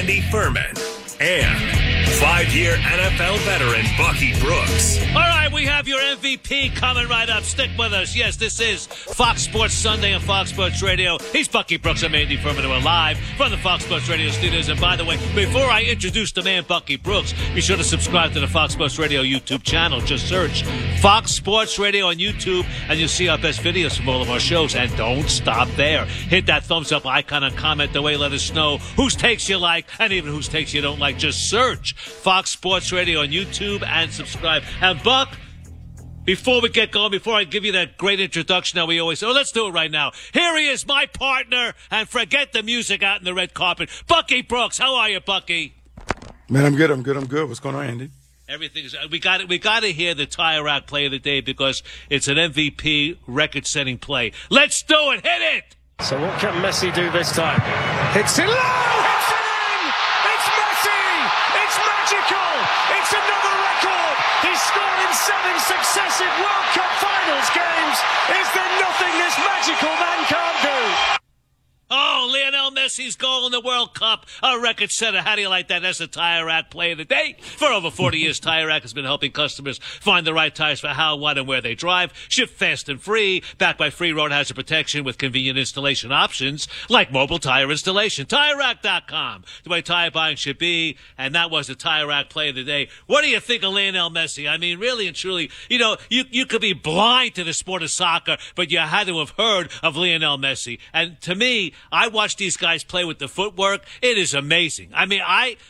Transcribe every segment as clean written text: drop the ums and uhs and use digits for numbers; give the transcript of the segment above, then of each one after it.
Andy Furman, and 5-year NFL veteran Bucky Brooks. All right, we have your MVP coming right up. Stick with us. Yes, this is Fox Sports Sunday on Fox Sports Radio. He's Bucky Brooks. I'm Andy Furman. We're live from the Fox Sports Radio studios. And by the way, before I introduce the man Bucky Brooks, be sure to subscribe to the Fox Sports Radio YouTube channel. Just search Fox Sports Radio on YouTube, and you'll see our best videos from all of our shows. And don't stop there. Hit that thumbs up icon and comment the way. Let us know whose takes you like and even whose takes you don't like. Just search Fox Sports Radio on YouTube and subscribe. And Buck, before we get going, before I give you that great introduction that we always say, let's do it right now. Here he is, my partner, and forget the music out in the red carpet. Bucky Brooks, how are you, Bucky? Man, I'm good. What's going on, Andy? Everything's we got to hear the Tire Rack play of the day because it's an MVP record-setting play. Let's do it. Hit it. So what can Messi do this time? Hits it low. Hits it in. It's Messi. It's magical. It's another record. He's scored in 7 successive World Cup Finals games. Is there nothing this magical man can't do? Oh, Lionel Messi's goal in the World Cup, a record setter. How do you like that? That's the Tire Rack play of the day. For over 40 years, Tire Rack has been helping customers find the right tires for how, what, and where they drive. Ship fast and free, backed by free road hazard protection with convenient installation options like mobile tire installation. TireRack.com, the way tire buying should be. And that was the Tire Rack play of the day. What do you think of Lionel Messi? I mean, really and truly, you could be blind to the sport of soccer, but you had to have heard of Lionel Messi. And to me, I watch these guys play with the footwork. It is amazing. I mean,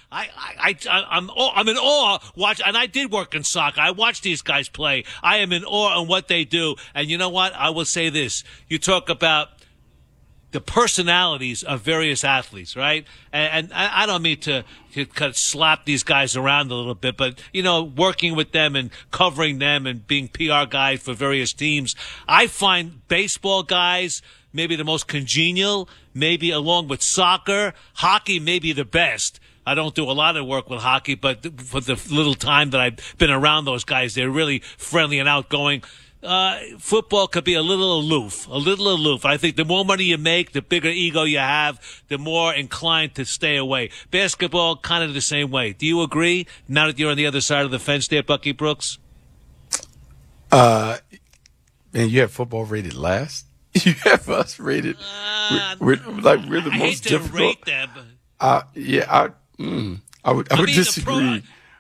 I'm in awe. And I did work in soccer. I watch these guys play. I am in awe on what they do. And you know what? I will say this. You talk about the personalities of various athletes, right? And I don't mean to kind of slap these guys around a little bit, but, working with them and covering them and being PR guy for various teams, I find baseball guys maybe the most congenial, maybe along with soccer. Hockey may be the best. I don't do a lot of work with hockey, but for the little time that I've been around those guys, they're really friendly and outgoing. Football could be a little aloof. I think the more money you make, the bigger ego you have, the more inclined to stay away. Basketball, kind of the same way. Do you agree, now that you're on the other side of the fence there, Bucky Brooks? And you have football rated last? You have us rated. We're the most difficult. I hate to rate them. I would disagree.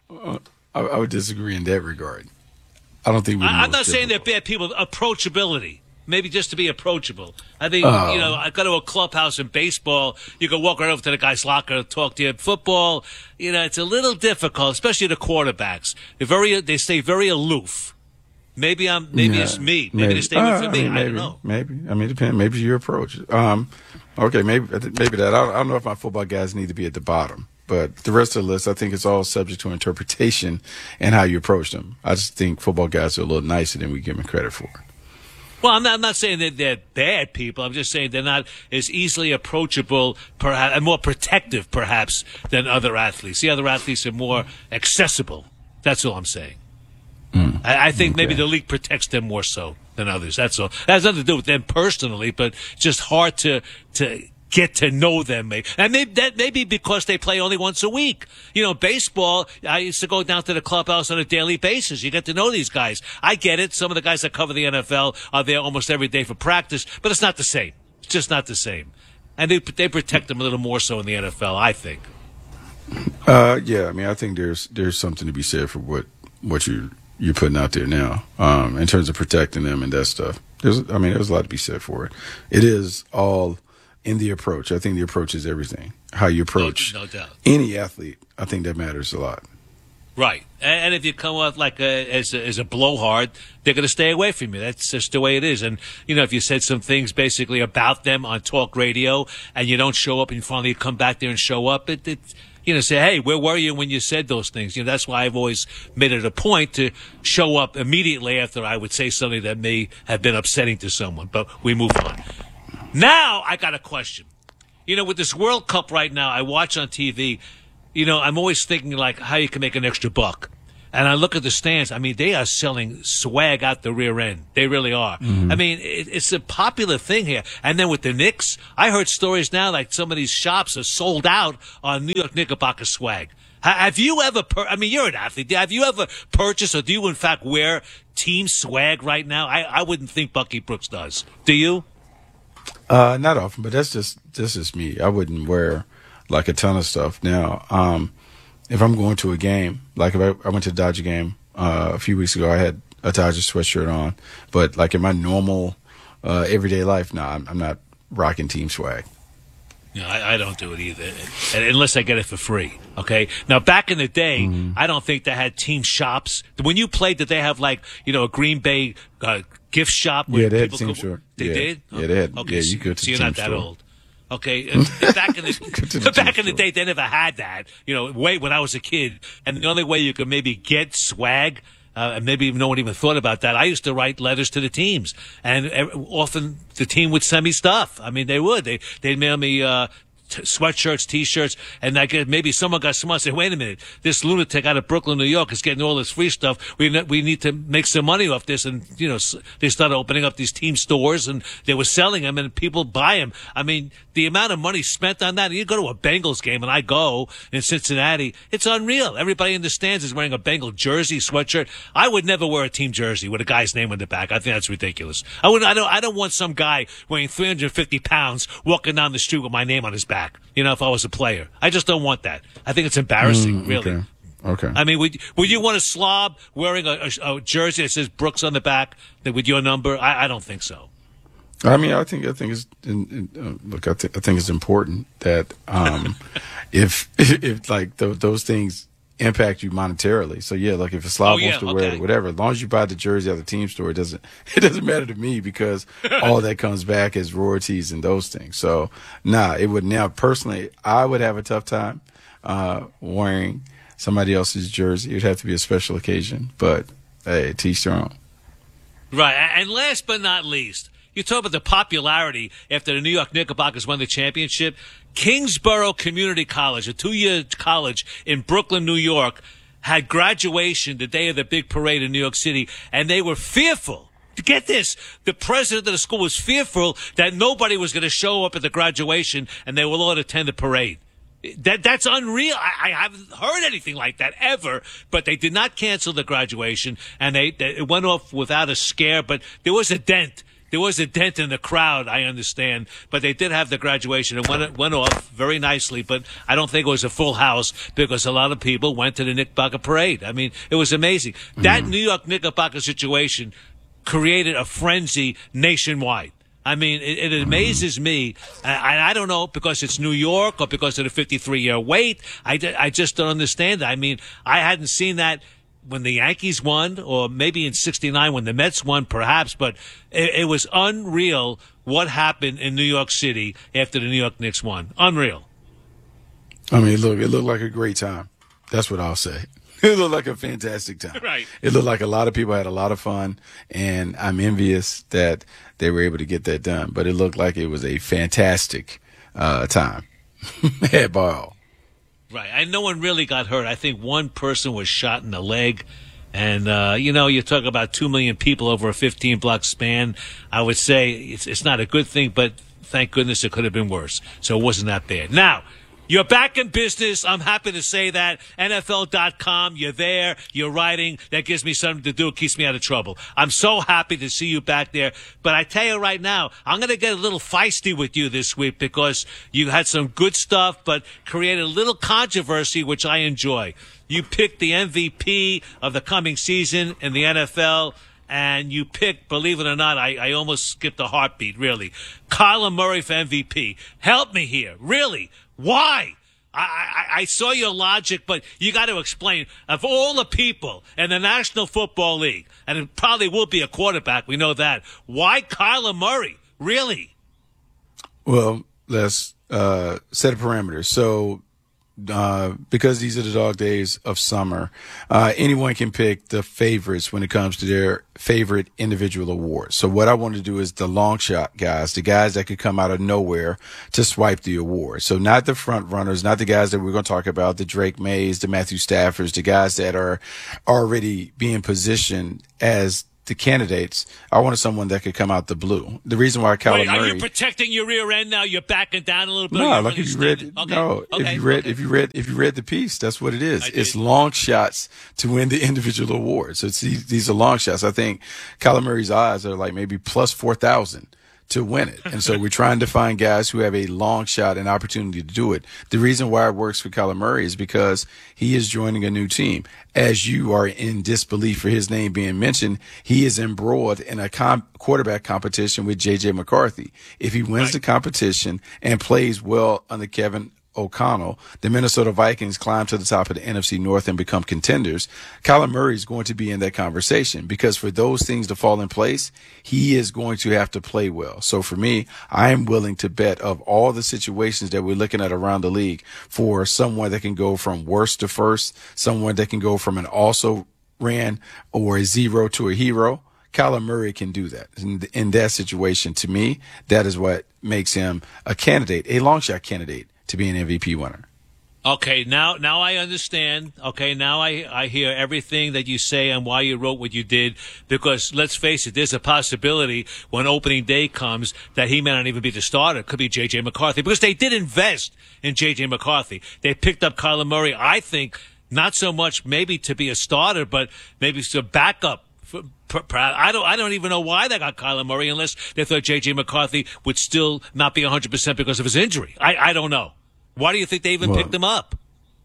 I would disagree in that regard. I don't think I'm not saying they're bad people. Approachability. Maybe just to be approachable. I think, I go to a clubhouse in baseball. You can walk right over to the guy's locker and talk to you. Football, it's a little difficult, especially the quarterbacks. They stay very aloof. Maybe it's me. Maybe they stay with me. I don't know. Maybe. It depends. Maybe your approach. Okay, maybe that. I don't know if my football guys need to be at the bottom. But the rest of the list, I think it's all subject to interpretation and how you approach them. I just think football guys are a little nicer than we give them credit for. Well, I'm not saying that they're bad people. I'm just saying they're not as easily approachable, perhaps, and more protective, perhaps, than other athletes. The other athletes are more accessible. That's all I'm saying. I think maybe the league protects them more so than others. That's all. That has nothing to do with them personally, but just hard to get to know them. And that may be because they play only once a week. Baseball, I used to go down to the clubhouse on a daily basis. You get to know these guys. I get it. Some of the guys that cover the NFL are there almost every day for practice, but it's not the same. It's just not the same. And they protect them a little more so in the NFL, I think. Yeah, I think there's something to be said for what you're putting out there now, in terms of protecting them and that stuff. There's a lot to be said for it. It is all in the approach. I think the approach is everything. How you approach no doubt. Any athlete, I think that matters a lot. Right. And if you come up as a blowhard, they're going to stay away from you. That's just the way it is. And, if you said some things basically about them on talk radio and you don't show up and finally come back there and show up, say, hey, where were you when you said those things? That's why I've always made it a point to show up immediately after I would say something that may have been upsetting to someone. But we move on. Now I got a question. With this World Cup right now, I watch on TV, I'm always thinking like how you can make an extra buck. and I look at the stands. I mean, they are selling swag out the rear end. They really are. Mm-hmm. I mean, it's a popular thing here. And then with the Knicks, I heard stories now like some of these shops are sold out on New York Knickerbocker swag. Have you ever, I mean, you're an athlete. Have you ever purchased or do you in fact wear team swag right now? I wouldn't think Bucky Brooks does. Do you? Not often, but that's just me. I wouldn't wear like a ton of stuff. Now, if I'm going to a game, like if I went to the Dodger game a few weeks ago, I had a Dodger sweatshirt on. But like in my normal everyday life, I'm not rocking team swag. No, I don't do it either, unless I get it for free. Okay. Now, back in the day, I don't think they had team shops. When you played, did they have like a Green Bay gift shop? Where Yeah, they had people team store. They did. Yeah, they had. Okay, Yeah, you go to so the you're team not that store. old. Okay, and back in the day, they never had that. Way when I was a kid, and the only way you could maybe get swag. And maybe no one even thought about that. I used to write letters to the teams, and often the team would send me stuff. I mean, they would. They'd mail me sweatshirts, T-shirts, and maybe someone got smart and said, wait a minute, this lunatic out of Brooklyn, New York is getting all this free stuff. We need to make some money off this. And, they started opening up these team stores and they were selling them and people buy them. I mean, the amount of money spent on that, you go to a Bengals game and I go in Cincinnati, it's unreal. Everybody in the stands is wearing a Bengal jersey, sweatshirt. I would never wear a team jersey with a guy's name on the back. I think that's ridiculous. I don't want some guy weighing 350 pounds walking down the street with my name on his back. If I was a player, I just don't want that. I think it's embarrassing, really. Okay. I mean, would you want a slob wearing a jersey that says Brooks on the back with your number? I don't think so. I mean, I think it's look. I think it's important that if like those things impact you monetarily. So yeah, like if a slob wants to wear it or whatever, as long as you buy the jersey at the team store, it doesn't matter to me because all that comes back as royalties and those things. So it would. Now personally, I would have a tough time wearing somebody else's jersey. It would have to be a special occasion, but hey, teach their own. Right, and last but not least, you talk about the popularity after the New York Knickerbockers won the championship. Kingsborough Community College, a 2-year college in Brooklyn, New York, had graduation the day of the big parade in New York City, and they were fearful. Get this, the president of the school was fearful that nobody was going to show up at the graduation and they will all attend the parade. That's unreal. I haven't heard anything like that ever, but they did not cancel the graduation, and it went off without a scare, but there was a dent. There was a dent in the crowd, I understand, but they did have the graduation. It went off very nicely, but I don't think it was a full house because a lot of people went to the Knickerbocker parade. I mean, it was amazing. That New York Knickerbocker situation created a frenzy nationwide. I mean, it amazes me. I don't know because it's New York or because of the 53-year wait. I just don't understand it. I mean, I hadn't seen that when the Yankees won, or maybe in '69 when the Mets won, perhaps. But it was unreal what happened in New York City after the New York Knicks won. Unreal. I mean, it looked like a great time. That's what I'll say. It looked like a fantastic time. Right. It looked like a lot of people had a lot of fun, and I'm envious that they were able to get that done. But it looked like it was a fantastic time had by all. Right. And no one really got hurt. I think one person was shot in the leg. And, you talk about 2 million people over a 15-block span. I would say it's not a good thing, but thank goodness it could have been worse. So it wasn't that bad. Now, you're back in business. I'm happy to say that. NFL.com, you're there, you're writing. That gives me something to do. It keeps me out of trouble. I'm so happy to see you back there. But I tell you right now, I'm going to get a little feisty with you this week because you had some good stuff, but created a little controversy, which I enjoy. You picked the MVP of the coming season in the NFL. And you picked, believe it or not, I almost skipped a heartbeat, really. Kyler Murray for MVP. Help me here. Really? Why? I saw your logic, but you got to explain. Of all the people in the National Football League, and it probably will be a quarterback, we know that, why Kyler Murray? Really? Well, let's set a parameter. So because these are the dog days of summer, anyone can pick the favorites when it comes to their favorite individual awards. So what I want to do is the long shot guys, the guys that could come out of nowhere to swipe the award. So not the front runners, not the guys that we're going to talk about, the Drake Mays, the Matthew Staffords, the guys that are already being positioned as the candidates. I wanted someone that could come out the blue. The reason why Kyler Murray. Are you protecting your rear end now? You're backing down a little bit. No, like if you read, if you read the piece, that's what it is. It's long shots to win the individual award. So these are long shots. I think Kyler Murray's odds are like maybe plus 4,000 to win it. And so we're trying to find guys who have a long shot and opportunity to do it. The reason why it works for Kyler Murray is because he is joining a new team. As you are in disbelief for his name being mentioned, he is embroiled in a quarterback competition with J.J. McCarthy. If he wins the competition and plays well under Kevin O'Connell, the Minnesota Vikings climb to the top of the NFC North and become contenders. Kyler Murray is going to be in that conversation because for those things to fall in place, he is going to have to play well. So for me, I am willing to bet of all the situations that we're looking at around the league for someone that can go from worst to first, someone that can go from an also ran or a zero to a hero. Kyler Murray can do that. In that situation, to me, that is what makes him a candidate, a long shot candidate to be an MVP winner. Okay, now I understand. Okay, now I hear everything that you say and why you wrote what you did. Because let's face it, there's a possibility when opening day comes that he may not even be the starter. It could be J.J. McCarthy. Because they did invest in J.J. McCarthy. They picked up Kyler Murray, I think, not so much maybe to be a starter, but maybe to backup. I don't even know why they got Kyler Murray unless they thought J.J. McCarthy would still not be 100% because of his injury. I don't know. Why do you think they even picked him up?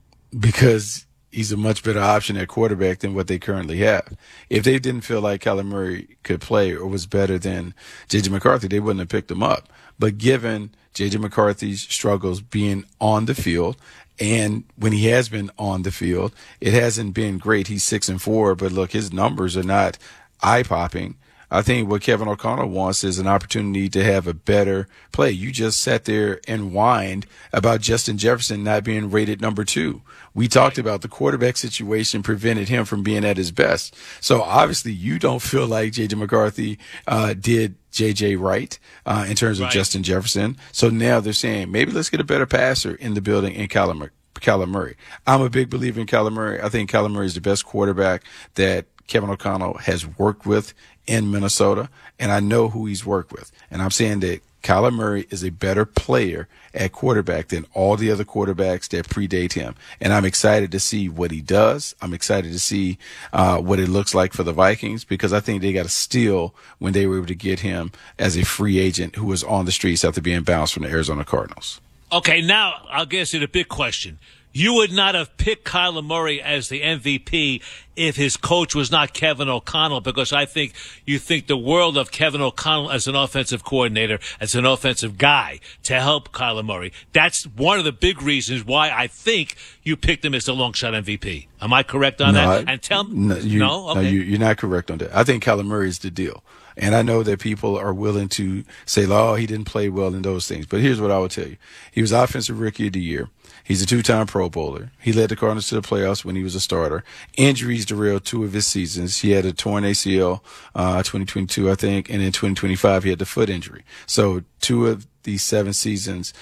Because he's a much better option at quarterback than what they currently have. If they didn't feel like Kyler Murray could play or was better than J.J. McCarthy, they wouldn't have picked him up. But given J.J. McCarthy's struggles being on the field, and when he has been on the field, it hasn't been great. He's 6-4, but look, his numbers are not eye-popping. I think what Kevin O'Connell wants is an opportunity to have a better play. You just sat there and whined about Justin Jefferson not being rated number 2. We talked about the quarterback situation prevented him from being at his best. So obviously you don't feel like J.J. McCarthy did J.J. right in terms of Justin Jefferson. So now they're saying maybe let's get a better passer in the building in Kyler Murray. I'm a big believer in Kyler Murray. I think Kyler Murray is the best quarterback that Kevin O'Connell has worked with in Minnesota, and I know who he's worked with. And I'm saying that Kyler Murray is a better player at quarterback than all the other quarterbacks that predate him. And I'm excited to see what he does. I'm excited to see what it looks like for the Vikings because I think they got a steal when they were able to get him as a free agent who was on the streets after being bounced from the Arizona Cardinals. Okay, now I'll guess you the big question. You would not have picked Kyler Murray as the MVP if his coach was not Kevin O'Connell, because I think you think the world of Kevin O'Connell as an offensive coordinator, as an offensive guy to help Kyler Murray. That's one of the big reasons why I think you picked him as the long shot MVP. Am I correct on that? And tell me, you're not correct on that. I think Kyler Murray is the deal. And I know that people are willing to say, oh, he didn't play well in those things. But here's what I would tell you. He was Offensive Rookie of the Year. He's a 2-time Pro Bowler. He led the Cardinals to the playoffs when he was a starter. Injuries derailed 2 of his seasons. He had a torn ACL 2022, I think, and in 2025 he had the foot injury. So 2 of these 7 seasons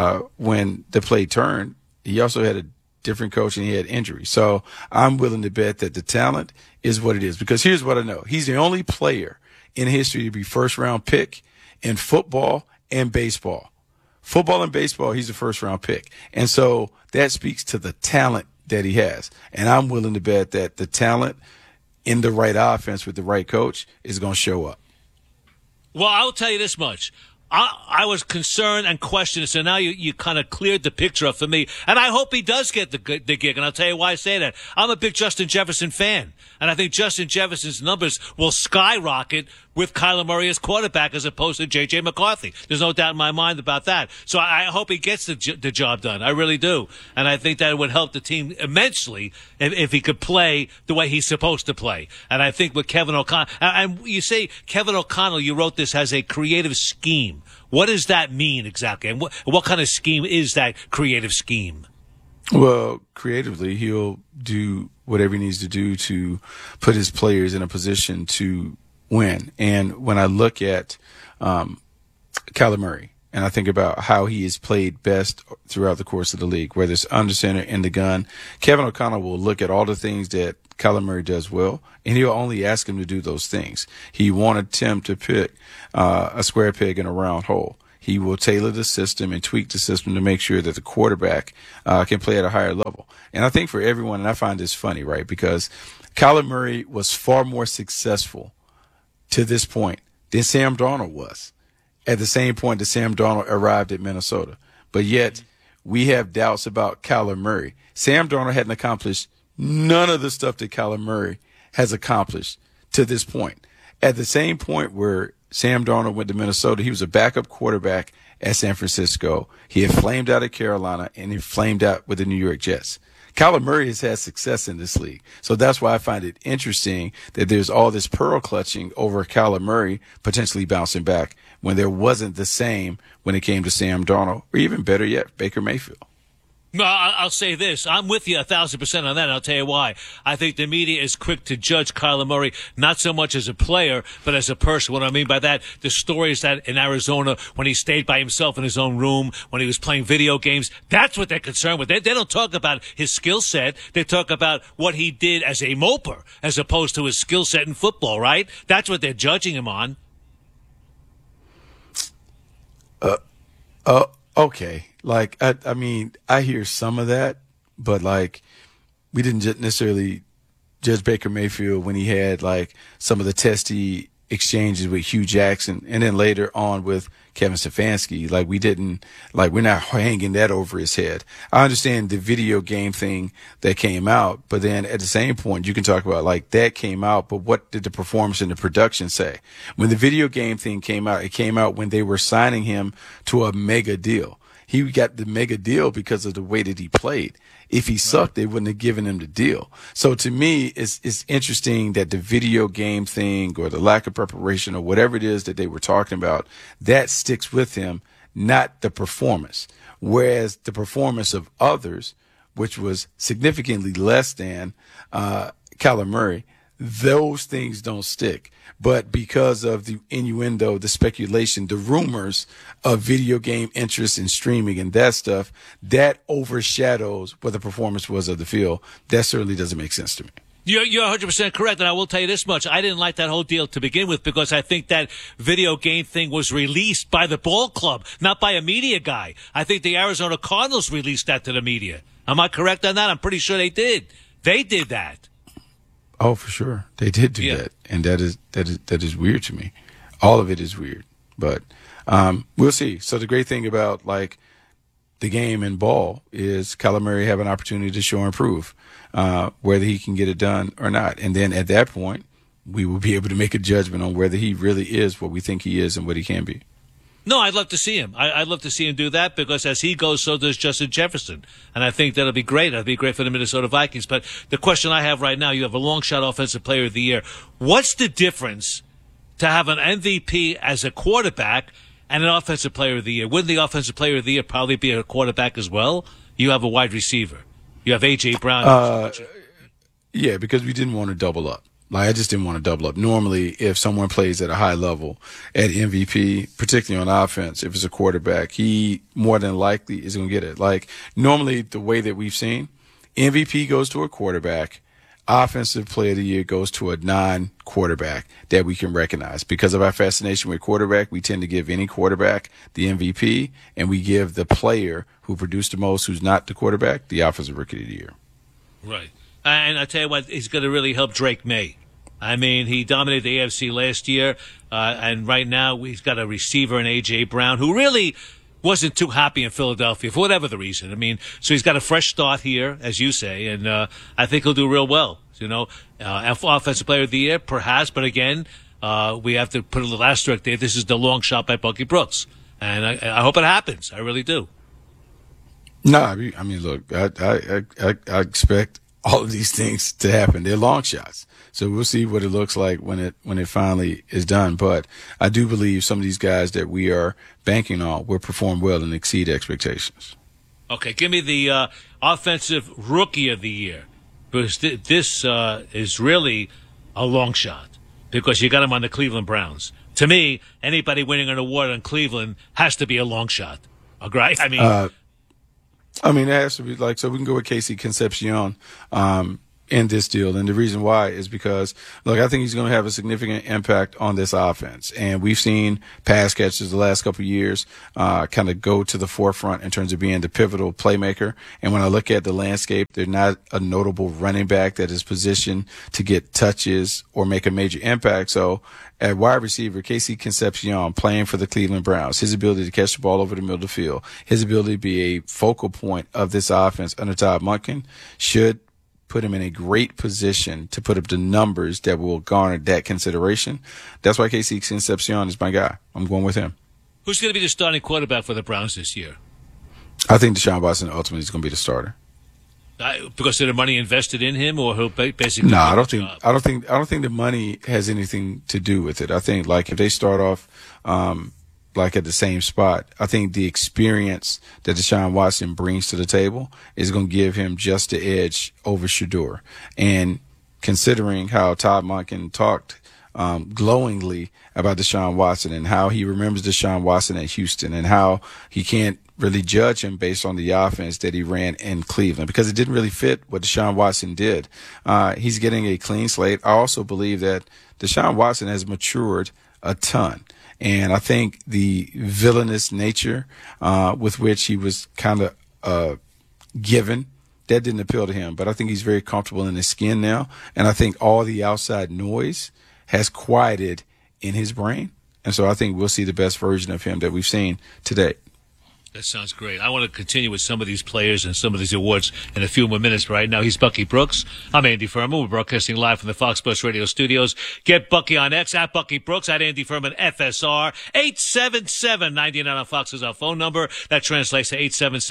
when the play turned, he also had a different coach and he had injuries. So I'm willing to bet that the talent is what it is. Because here's what I know. He's the only player in history to be first-round pick in football and baseball. Football and baseball, he's a first-round pick. And so that speaks to the talent that he has. And I'm willing to bet that the talent in the right offense with the right coach is going to show up. Well, I'll tell you this much. I was concerned and questioned, so now you kind of cleared the picture up for me. And I hope he does get the gig, and I'll tell you why I say that. I'm a big Justin Jefferson fan, and I think Justin Jefferson's numbers will skyrocket with Kyler Murray as quarterback as opposed to J.J. McCarthy. There's no doubt in my mind about that. So I hope he gets the job done. I really do. And I think that it would help the team immensely if he could play the way he's supposed to play. And I think with Kevin O'Connell, and you say Kevin O'Connell, you wrote this as a creative scheme. What does that mean exactly? And what kind of scheme is that creative scheme? Well, creatively, he'll do whatever he needs to do to put his players in a position to win. And when I look at Kyler Murray, and I think about how he has played best throughout the course of the league, whether it's under center and the gun, Kevin O'Connell will look at all the things that Kyler Murray does well, and he'll only ask him to do those things. He won't attempt to pick a square peg in a round hole. He will tailor the system and tweak the system to make sure that the quarterback can play at a higher level. And I think for everyone, and I find this funny, right, because Kyler Murray was far more successful to this point than Sam Darnold was at the same point that Sam Darnold arrived at Minnesota. But yet we have doubts about Kyler Murray. Sam Darnold hadn't accomplished none of the stuff that Kyler Murray has accomplished to this point. At the same point where Sam Darnold went to Minnesota, he was a backup quarterback at San Francisco. He had flamed out at Carolina, and he flamed out with the New York Jets. Kyler Murray has had success in this league. So that's why I find it interesting that there's all this pearl clutching over Kyler Murray potentially bouncing back when there wasn't the same when it came to Sam Darnold, or even better yet, Baker Mayfield. No, I'll say this. I'm with you 1,000% on that, and I'll tell you why. I think the media is quick to judge Kyler Murray, not so much as a player, but as a person. What I mean by that, the stories that in Arizona, when he stayed by himself in his own room, when he was playing video games, that's what they're concerned with. They don't talk about his skill set. They talk about what he did as a moper, as opposed to his skill set in football, right? That's what they're judging him on. Okay. Like, I mean, I hear some of that, but like, we didn't necessarily judge Baker Mayfield when he had like some of the testy exchanges with Hugh Jackson and then later on with Kevin Stefanski. Like, we're not hanging that over his head. I understand the video game thing that came out, but then at the same point, you can talk about like that came out, but what did the performance and the production say? When the video game thing came out, it came out when they were signing him to a mega deal. He got the mega deal because of the way that he played. If he sucked, they wouldn't have given him the deal. So to me, it's interesting that the video game thing or the lack of preparation or whatever it is that they were talking about, that sticks with him, not the performance. Whereas the performance of others, which was significantly less than Kyler Murray, those things don't stick. But because of the innuendo, the speculation, the rumors of video game interest in streaming and that stuff, that overshadows what the performance was of the field. That certainly doesn't make sense to me. You're 100% correct, and I will tell you this much. I didn't like that whole deal to begin with because I think that video game thing was released by the ball club, not by a media guy. I think the Arizona Cardinals released that to the media. Am I correct on that? I'm pretty sure they did. They did that. Oh, for sure. They did do that. And that is weird to me. All of it is weird. But we'll see. So the great thing about like the game and ball is Kyler Murray have an opportunity to show and prove whether he can get it done or not. And then at that point, we will be able to make a judgment on whether he really is what we think he is and what he can be. No, I'd love to see him. I'd love to see him do that because as he goes, so does Justin Jefferson. And I think that'll be great. That'll be great for the Minnesota Vikings. But the question I have right now, you have a long shot offensive player of the year. What's the difference to have an MVP as a quarterback and an offensive player of the year? Wouldn't the offensive player of the year probably be a quarterback as well? You have a wide receiver. You have A.J. Brown. Yeah, because we didn't want to double up. Like, I just didn't want to double up. Normally, if someone plays at a high level at MVP, particularly on offense, if it's a quarterback, he more than likely is going to get it. Like, normally the way that we've seen, MVP goes to a quarterback, offensive player of the year goes to a non-quarterback that we can recognize. Because of our fascination with quarterback, we tend to give any quarterback the MVP, and we give the player who produced the most, who's not the quarterback, the offensive rookie of the year. Right. And I tell you what, he's going to really help Drake May. I mean, he dominated the AFC last year, and right now he's got a receiver in A.J. Brown who really wasn't too happy in Philadelphia for whatever the reason. I mean, so he's got a fresh start here, as you say, and I think he'll do real well. You know, offensive player of the year, perhaps, but again, we have to put a little asterisk there. This is the long shot by Bucky Brooks, and I hope it happens. I really do. No, I mean, look, I expect all of these things to happen. They're long shots. So we'll see what it looks like when it finally is done. But I do believe some of these guys that we are banking on will perform well and exceed expectations. Okay, give me the offensive rookie of the year. Because this is really a long shot. Because you got him on the Cleveland Browns. To me, anybody winning an award on Cleveland has to be a long shot. Right? I mean, it has to be so we can go with Casey Concepcion in this deal. And the reason why is because, look, I think he's going to have a significant impact on this offense. And we've seen pass catchers the last couple of years kind of go to the forefront in terms of being the pivotal playmaker. And when I look at the landscape, they're not a notable running back that is positioned to get touches or make a major impact. So at wide receiver, Casey Concepcion playing for the Cleveland Browns, his ability to catch the ball over the middle of the field, his ability to be a focal point of this offense under Todd Monken should put him in a great position to put up the numbers that will garner that consideration. That's why Casey Concepcion is my guy. I'm going with him. Who's going to be the starting quarterback for the Browns this year? I think Deshaun Watson ultimately is going to be the starter. Because of the money invested in him, or he'll basically? No, I don't think the money has anything to do with it. I think if they start off at the same spot, I think the experience that Deshaun Watson brings to the table is going to give him just the edge over Shedeur. And considering how Todd Monken talked glowingly about Deshaun Watson and how he remembers Deshaun Watson at Houston and how he can't really judge him based on the offense that he ran in Cleveland because it didn't really fit what Deshaun Watson did. He's getting a clean slate. I also believe that Deshaun Watson has matured a ton. And I think the villainous nature with which he was kind of given, that didn't appeal to him. But I think he's very comfortable in his skin now. And I think all the outside noise has quieted in his brain. And so I think we'll see the best version of him that we've seen to date. That sounds great. I want to continue with some of these players and some of these awards in a few more minutes. But right now, he's Bucky Brooks. I'm Andy Furman. We're broadcasting live from the Fox Sports Radio studios. Get Bucky on X, at Bucky Brooks, at Andy Furman FSR. 877-99 on Fox is our phone number. That translates to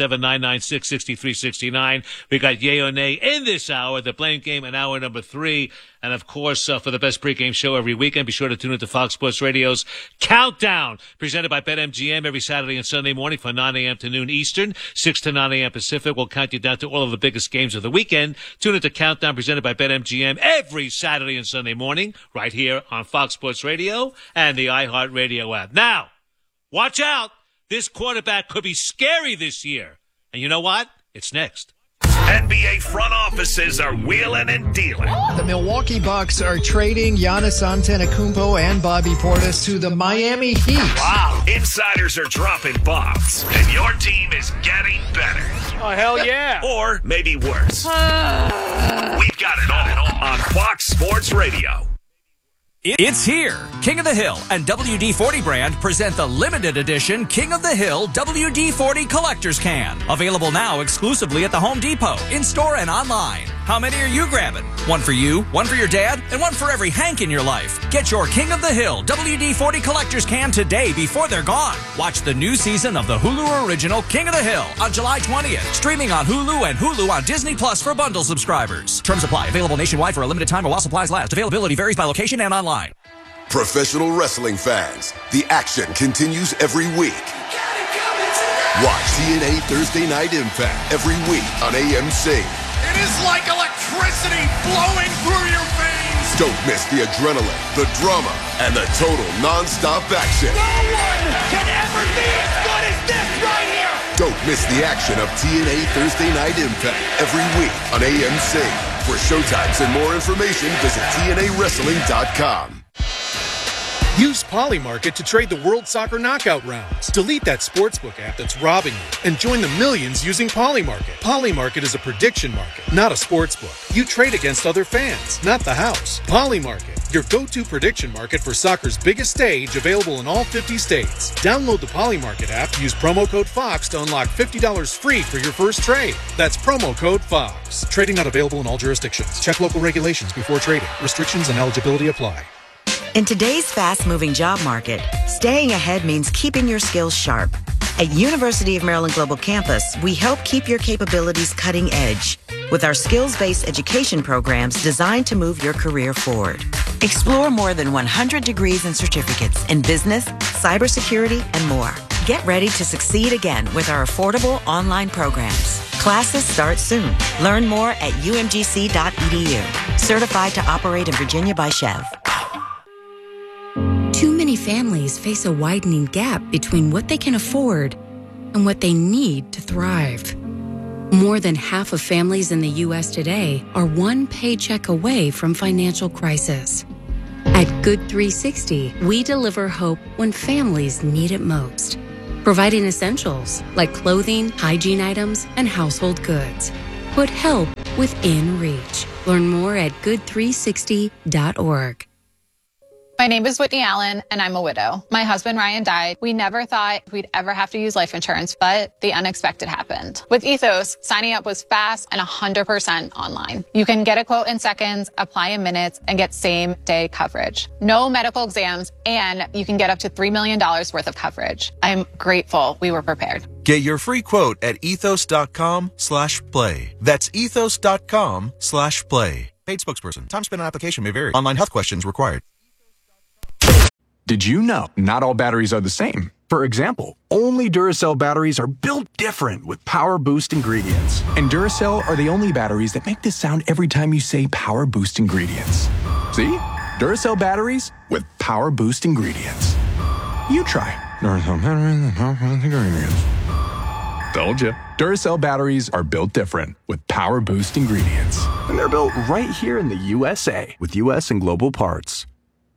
877-996-6369. We got Yay or Nay in this hour, the Blame Game in hour number 3. And, of course, for the best pregame show every weekend, be sure to tune into Fox Sports Radio's Countdown, presented by BetMGM every Saturday and Sunday morning from 9 a.m. to noon Eastern, 6 to 9 a.m. Pacific. We'll count you down to all of the biggest games of the weekend. Tune into Countdown, presented by BetMGM every Saturday and Sunday morning, right here on Fox Sports Radio and the iHeartRadio app. Now, watch out. This quarterback could be scary this year. And you know what? It's next. NBA front offices are wheeling and dealing. The Milwaukee Bucks are trading Giannis Antetokounmpo and Bobby Portis to the Miami Heat. Wow. Insiders are dropping bombs, and your team is getting better. Oh, hell yeah. Or maybe worse. We've got it all on Fox Sports Radio. It's here. King of the Hill and WD-40 brand present the limited edition King of the Hill WD-40 Collector's Can. Available now exclusively at the Home Depot, in-store and online. How many are you grabbing? One for you, one for your dad, and one for every Hank in your life. Get your King of the Hill WD-40 Collector's Can today before they're gone. Watch the new season of the Hulu original King of the Hill on July 20th. Streaming on Hulu and Hulu on Disney Plus for bundle subscribers. Terms apply. Available nationwide for a limited time or while supplies last. Availability varies by location and online. Professional wrestling fans, the action continues every week. Watch TNA Thursday Night Impact every week on AMC. It is like electricity flowing through your veins. Don't miss the adrenaline, the drama, and the total non-stop action. No one can ever be as good as this right here. Don't miss the action of TNA Thursday Night Impact every week on AMC. For showtimes and more information, visit TNAWrestling.com. Use Polymarket to trade the World Soccer Knockout rounds. Delete that sportsbook app that's robbing you and join the millions using Polymarket. Polymarket is a prediction market, not a sportsbook. You trade against other fans, not the house. Polymarket, your go-to prediction market for soccer's biggest stage, available in all 50 states. Download the Polymarket app, use promo code FOX to unlock $50 free for your first trade. That's promo code FOX. Trading not available in all jurisdictions. Check local regulations before trading. Restrictions and eligibility apply. In today's fast-moving job market, staying ahead means keeping your skills sharp. At University of Maryland Global Campus, we help keep your capabilities cutting edge with our skills-based education programs designed to move your career forward. Explore more than 100 degrees and certificates in business, cybersecurity, and more. Get ready to succeed again with our affordable online programs. Classes start soon. Learn more at umgc.edu. Certified to operate in Virginia by Chev. Too many families face a widening gap between what they can afford and what they need to thrive. More than half of families in the U.S. today are one paycheck away from financial crisis. At Good 360, we deliver hope when families need it most, providing essentials like clothing, hygiene items, and household goods. Put help within reach. Learn more at good360.org. My name is Whitney Allen, and I'm a widow. My husband, Ryan, died. We never thought we'd ever have to use life insurance, but the unexpected happened. With Ethos, signing up was fast and 100% online. You can get a quote in seconds, apply in minutes, and get same-day coverage. No medical exams, and you can get up to $3 million worth of coverage. I'm grateful we were prepared. Get your free quote at ethos.com/play. That's ethos.com/play. Paid spokesperson. Time spent on application may vary. Online health questions required. Did you know not all batteries are the same? For example, only Duracell batteries are built different with Power Boost ingredients. And Duracell are the only batteries that make this sound every time you say Power Boost ingredients. See? Duracell batteries with Power Boost ingredients. You try. Duracell batteries with Power Boost ingredients. Told you. Duracell batteries are built different with Power Boost ingredients. And they're built right here in the USA with US and global parts.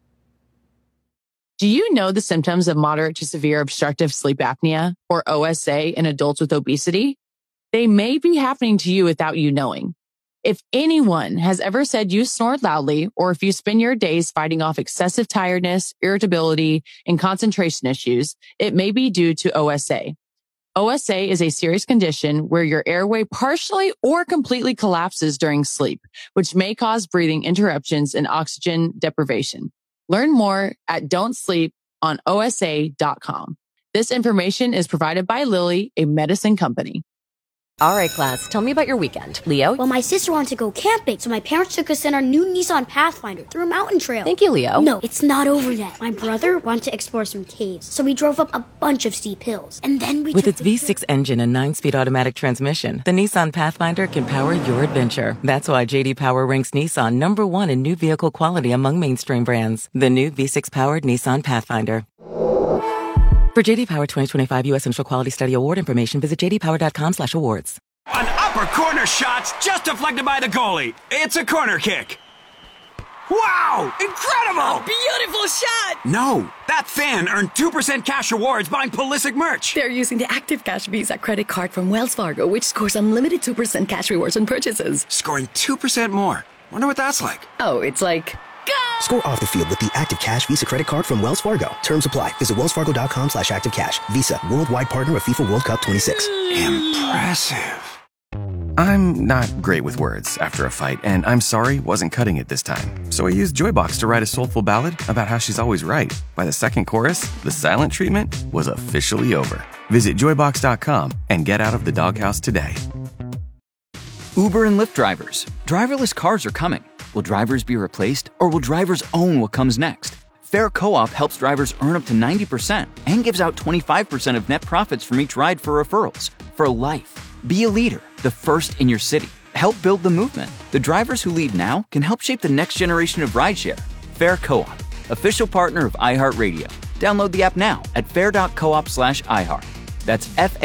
Do you know the symptoms of moderate to severe obstructive sleep apnea, or OSA, in adults with obesity? They may be happening to you without you knowing. If anyone has ever said you snore loudly, or if you spend your days fighting off excessive tiredness, irritability, and concentration issues, it may be due to OSA. OSA is a serious condition where your airway partially or completely collapses during sleep, which may cause breathing interruptions and oxygen deprivation. Learn more at don'tsleeponosa.com. This information is provided by Lilly, a medicine company. All right, class, tell me about your weekend. Leo? Well, my sister wanted to go camping, so my parents took us in our new Nissan Pathfinder through a mountain trail. Thank you, Leo. No, it's not over yet. My brother wanted to explore some caves, so we drove up a bunch of steep hills. And then With its V6 engine and 9-speed automatic transmission, the Nissan Pathfinder can power your adventure. That's why J.D. Power ranks Nissan #1 in new vehicle quality among mainstream brands. The new V6-powered Nissan Pathfinder. For J.D. Power 2025 U.S. Central Quality Study Award information, visit jdpower.com/awards. An upper corner shot's just deflected by the goalie. It's a corner kick. Wow! Incredible! Beautiful shot! No, that fan earned 2% cash rewards buying Pulisic merch. They're using the Active Cash Visa credit card from Wells Fargo, which scores unlimited 2% cash rewards on purchases. Scoring 2% more. Wonder what that's like. Oh, it's like... Score off the field with the Active Cash Visa credit card from Wells Fargo. Terms apply. Visit wellsfargo.com/activecash. Visa, worldwide partner of FIFA World Cup 26. Impressive. I'm not great with words after a fight, and I'm sorry wasn't cutting it this time. So I used Joybox to write a soulful ballad about how she's always right. By the second chorus, the silent treatment was officially over. Visit joybox.com and get out of the doghouse today. Uber and Lyft drivers. Driverless cars are coming. Will drivers be replaced, or will drivers own what comes next? Fair Co-op helps drivers earn up to 90% and gives out 25% of net profits from each ride for referrals. For life. Be a leader, the first in your city. Help build the movement. The drivers who lead now can help shape the next generation of rideshare. Fair Co-op, official partner of iHeartRadio. Download the app now at fair.coop/iHeart. That's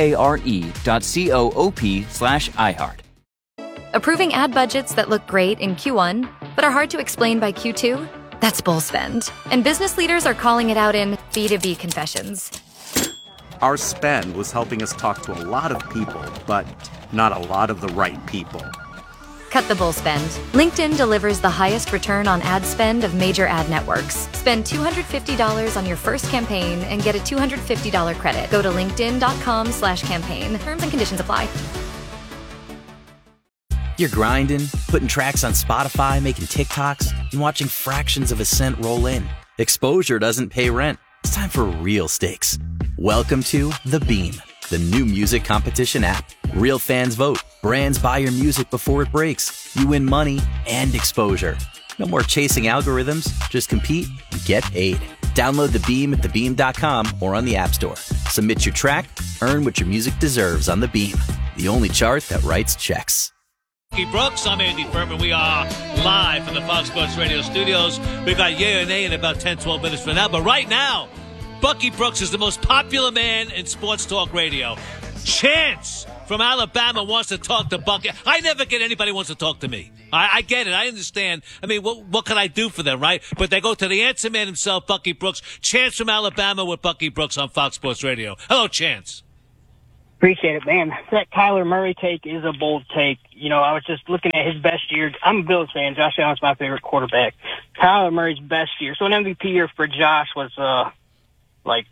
FARE.coop/iHeart. Approving ad budgets that look great in Q1, but are hard to explain by Q2? That's bull spend. And business leaders are calling it out in B2B confessions. Our spend was helping us talk to a lot of people, but not a lot of the right people. Cut the bull spend. LinkedIn delivers the highest return on ad spend of major ad networks. Spend $250 on your first campaign and get a $250 credit. Go to linkedin.com/campaign. Terms and conditions apply. You're grinding, putting tracks on Spotify, making TikToks, and watching fractions of a cent roll in. Exposure doesn't pay rent. It's time for real stakes. Welcome to The Beam, the new music competition app. Real fans vote. Brands buy your music before it breaks. You win money and exposure. No more chasing algorithms. Just compete and get paid. Download The Beam at thebeam.com or on the App Store. Submit your track, earn what your music deserves on The Beam, the only chart that writes checks. Bucky Brooks, I'm Andy Furman. We are live from the Fox Sports Radio studios. We've got Yay or Nay in about 10, 12 minutes from now. But right now, Bucky Brooks is the most popular man in sports talk radio. Chance from Alabama wants to talk to Bucky. I never get anybody who wants to talk to me. I get it. I understand. I mean, what can I do for them, right? But they go to the answer man himself, Bucky Brooks. Chance from Alabama with Bucky Brooks on Fox Sports Radio. Hello, Chance. Appreciate it, man. That Kyler Murray take is a bold take. You know, I was just looking at his best year. I'm a Bills fan. Josh Allen's my favorite quarterback. Kyler Murray's best year. So an MVP year for Josh was like